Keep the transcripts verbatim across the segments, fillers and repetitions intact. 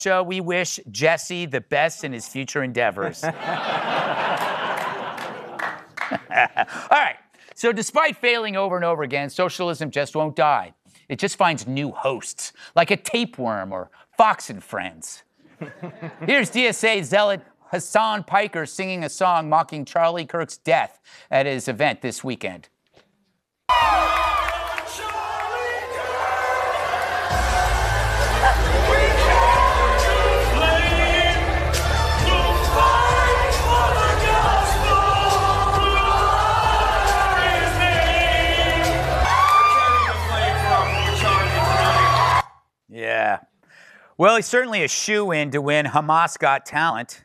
show, we wish Jesse the best in his future endeavors. All right. So despite failing over and over again, socialism just won't die. It just finds new hosts, like a tapeworm or Fox and Friends. Here's D S A zealot Hasan Piker singing a song mocking Charlie Kirk's death at his event this weekend. Yeah. Well, he's certainly a shoo-in to win Hamas Got Talent.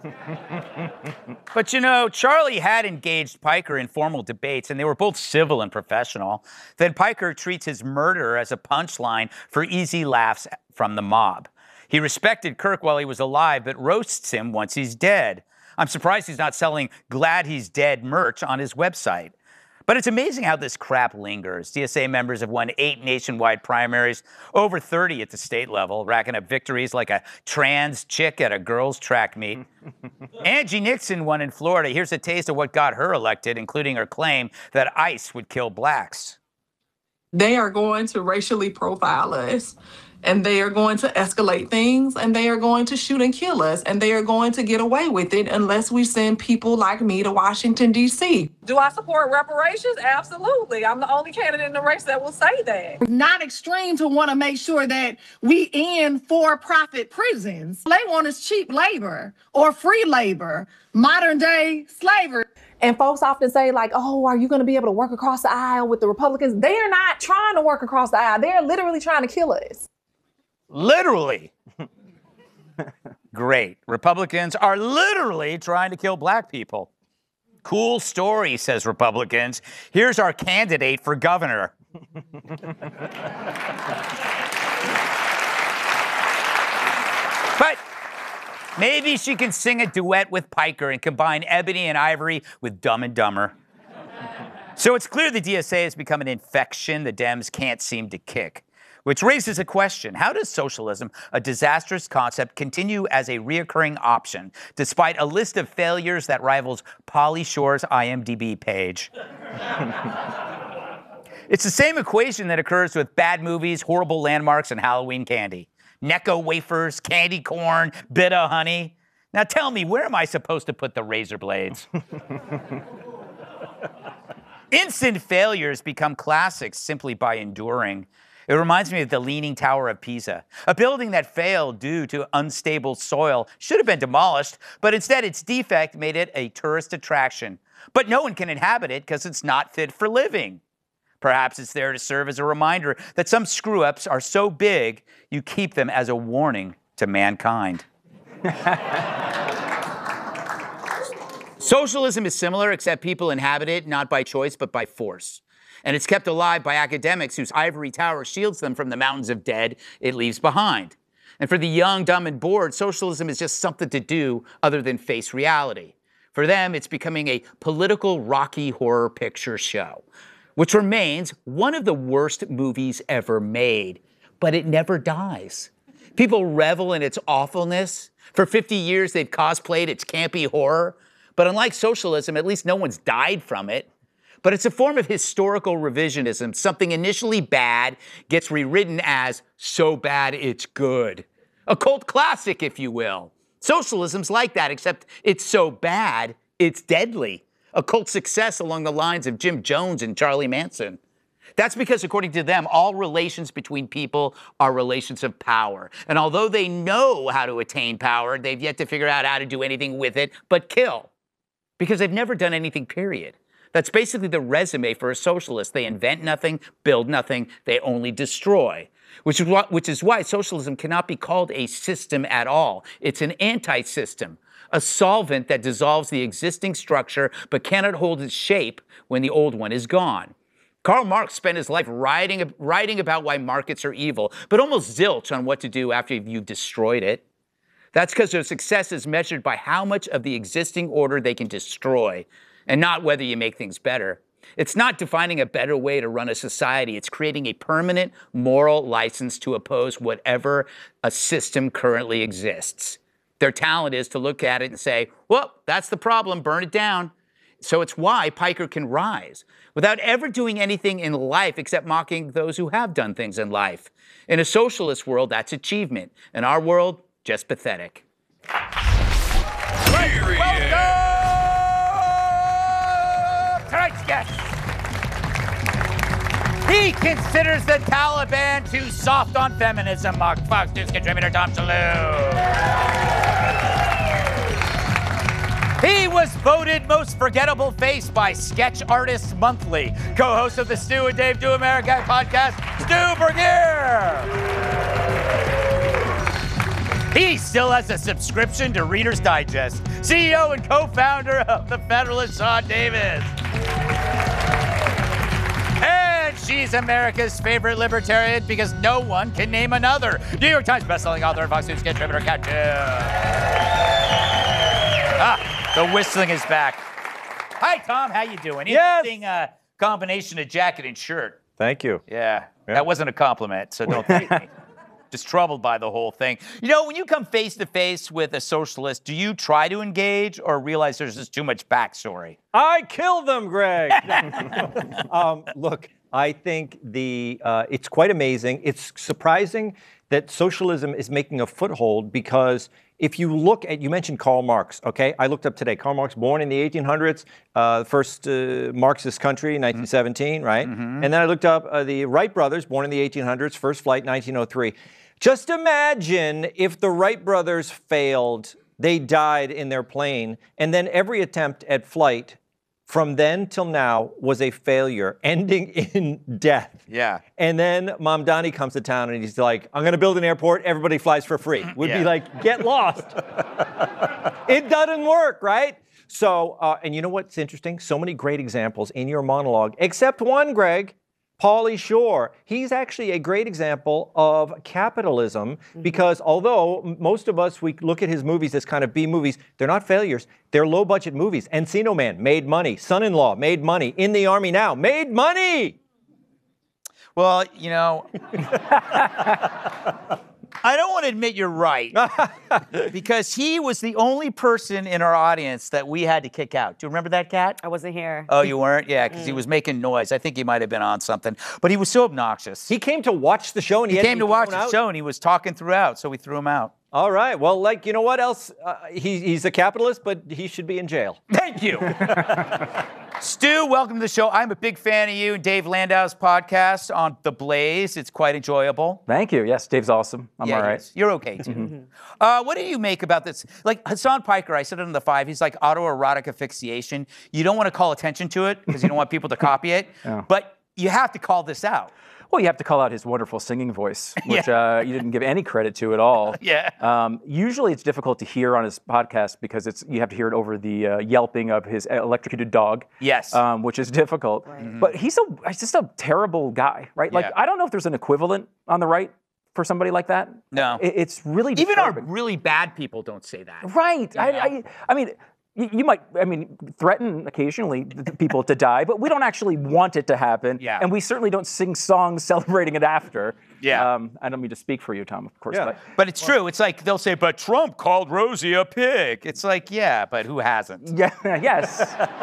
But, you know, Charlie had engaged Piker in formal debates, and they were both civil and professional. Then Piker treats his murder as a punchline for easy laughs from the mob. He respected Kirk while he was alive, but roasts him once he's dead. I'm surprised he's not selling Glad He's Dead merch on his website. But it's amazing how this crap lingers. D S A members have won eight nationwide primaries, over thirty at the state level, racking up victories like a trans chick at a girls' track meet. Angie Nixon won in Florida. Here's a taste of what got her elected, including her claim that ICE would kill blacks. They are going to racially profile us, and they are going to escalate things, and they are going to shoot and kill us, and they are going to get away with it unless we send people like me to Washington, D C Do I support reparations? Absolutely. I'm the only candidate in the race that will say that. Not extreme to want to make sure that we end for-profit prisons. They want us cheap labor or free labor, modern day slavery. And folks often say, like, oh, are you going to be able to work across the aisle with the Republicans? They are not trying to work across the aisle. They're literally trying to kill us. Literally. Great. Republicans are literally trying to kill black people. Cool story, says Republicans. Here's our candidate for governor. But maybe she can sing a duet with Piker and combine Ebony and Ivory with Dumb and Dumber. So it's clear the D S A has become an infection the Dems can't seem to kick. Which raises a question. How does socialism, a disastrous concept, continue as a reoccurring option, despite a list of failures that rivals Pauly Shore's I M D B page? It's the same equation that occurs with bad movies, horrible landmarks, and Halloween candy. Necco wafers, candy corn, bit of honey. Now tell me, where am I supposed to put the razor blades? Instant failures become classics simply by enduring. It reminds me of the Leaning Tower of Pisa. A building that failed due to unstable soil should have been demolished, but instead its defect made it a tourist attraction. But no one can inhabit it because it's not fit for living. Perhaps it's there to serve as a reminder that some screw-ups are so big, you keep them as a warning to mankind. Socialism is similar, except people inhabit it not by choice, but by force. And it's kept alive by academics whose ivory tower shields them from the mountains of dead it leaves behind. And for the young, dumb, and bored, socialism is just something to do other than face reality. For them, it's becoming a political Rocky Horror Picture Show, which remains one of the worst movies ever made, but it never dies. People revel in its awfulness. For fifty years, they've cosplayed its campy horror. But unlike socialism, at least no one's died from it. But it's a form of historical revisionism. Something initially bad gets rewritten as so bad it's good. A cult classic, if you will. Socialism's like that, except it's so bad, it's deadly. A cult success along the lines of Jim Jones and Charlie Manson. That's because, according to them, all relations between people are relations of power. And although they know how to attain power, they've yet to figure out how to do anything with it but kill. Because they've never done anything, period. That's basically the resume for a socialist. They invent nothing, build nothing, they only destroy. Which is, what, which is why socialism cannot be called a system at all. It's an anti-system, a solvent that dissolves the existing structure but cannot hold its shape when the old one is gone. Karl Marx spent his life writing, writing about why markets are evil, but almost zilch on what to do after you've destroyed it. That's because their success is measured by how much of the existing order they can destroy, and not whether you make things better. It's not defining a better way to run a society. It's creating a permanent moral license to oppose whatever a system currently exists. Their talent is to look at it and say, well, that's the problem, burn it down. So it's why Piker can rise without ever doing anything in life except mocking those who have done things in life. In a socialist world, that's achievement. In our world, just pathetic. Period. Welcome! Tonight's guest. He considers the Taliban too soft on feminism. Mark Fox News contributor Tom Shalhoub. He was voted most forgettable face by Sketch Artists Monthly. Co-host of the Stu and Dave Do America podcast, Stu Burguiere. He still has a subscription to Reader's Digest. C E O and co-founder of The Federalist, Sean Davis. And she's America's favorite libertarian because no one can name another. New York Times bestselling author and Fox News contributor, Kat Jim. Ah. The whistling is back. Hi, Tom. How you doing? Yes. Interesting uh, combination of jacket and shirt. Thank you. Yeah, Yeah. that wasn't a compliment, so don't thank me. Just troubled by the whole thing. You know, when you come face to face with a socialist, do you try to engage or realize there's just too much backstory? I killed them, Greg. um, look, I think the uh, it's quite amazing. It's surprising that socialism is making a foothold because if you look at, you mentioned Karl Marx, okay? I looked up today. Karl Marx, born in the eighteen hundreds, uh, first uh, Marxist country, nineteen seventeen, right? Mm-hmm. And then I looked up uh, the Wright brothers, born in the eighteen hundreds, first flight, nineteen oh three. Just imagine if the Wright brothers failed, they died in their plane, and then every attempt at flight from then till now was a failure, ending in death. Yeah. And then Mamdani comes to town and he's like, I'm going to build an airport, everybody flies for free. Would Yeah. be like, get lost. It doesn't work, right? So, uh, and you know what's interesting? So many great examples in your monologue, except one, Greg, Pauly Shore. He's actually a great example of capitalism because although m- most of us, we look at his movies as kind of B movies, they're not failures. They're low budget movies. Encino Man made money. Son-in-Law made money. In the Army Now made money. Well, you know, I don't want to admit you're right because he was the only person in our audience that we had to kick out. Do you remember that, Kat? I wasn't here. Oh, you weren't? Yeah, because he was making noise. I think he might have been on something, but he was so obnoxious. He came to watch the show and he, He had came be to watch thrown the out. show and he was talking throughout, so we threw him out. All right. Well, like, you know what else? Uh, he, he's a capitalist, but he should be in jail. Thank you. Stu, welcome to the show. I'm a big fan of you and Dave Landau's podcast on The Blaze. It's quite enjoyable. Thank you. Yes, Dave's awesome. I'm Yeah, all he right. is. You're okay, too. uh, what do you make about this? Like, Hassan Piker, I said it on The Five, he's like autoerotic asphyxiation. You don't want to call attention to it because you don't want people to copy it, Yeah. but you have to call this out. Well, you have to call out his wonderful singing voice, which uh, you didn't give any credit to at all. Yeah. Um, usually it's difficult to hear on his podcast because it's you have to hear it over the uh, yelping of his electrocuted dog. Yes. Um, which is difficult. But he's, a, he's just a terrible guy, right? Like, Yeah. I don't know if there's an equivalent on the right for somebody like that. No. It, it's really Even our disturbing. really bad people don't say that. Right. I, know? I, I mean, you, you might, I mean, threaten occasionally th- people to die, but we don't actually want it to happen. Yeah. And we certainly don't sing songs celebrating it after. Yeah. Um, I don't mean to speak for you, Tom, of course. Yeah. But But it's true. It's like they'll say, but Trump called Rosie a pig. It's like, yeah, but who hasn't? yeah, yes.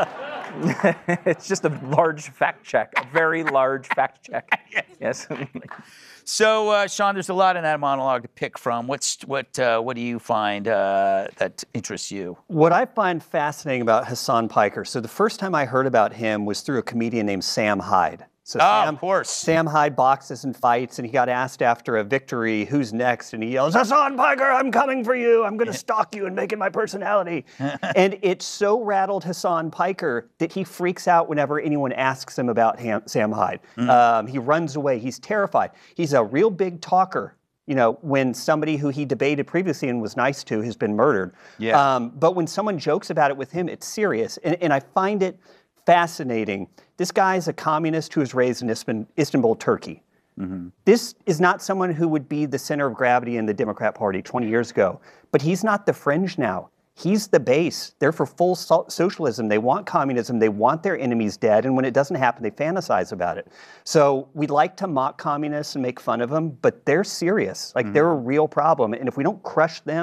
It's just a large fact check, a very large fact check. Yes. So, uh, Sean, there's a lot in that monologue to pick from. What's what? Uh, what do you find uh, that interests you? What I find fascinating about Hassan Piker, so the first time I heard about him was through a comedian named Sam Hyde. So Oh, Sam, of course. Sam Hyde boxes and fights, and he got asked after a victory, who's next? And he yells, Hassan Piker, I'm coming for you. I'm going to stalk you and make it my personality. And it so rattled Hassan Piker that he freaks out whenever anyone asks him about Ham, Sam Hyde. Um, he runs away. He's terrified. He's a real big talker. You know, when somebody who he debated previously and was nice to has been murdered. Yeah. Um, but when someone jokes about it with him, it's serious. And, and I find it fascinating. This guy is a communist who was raised in Istanbul, Istanbul Turkey. Mm-hmm. This is not someone who would be the center of gravity in the Democrat Party twenty years ago. But he's not the fringe now. He's the base. They're for full so- socialism. They want communism. They want their enemies dead. And when it doesn't happen, they fantasize about it. So we like to mock communists and make fun of them, but they're serious. Like, mm-hmm. they're a real problem. And if we don't crush them,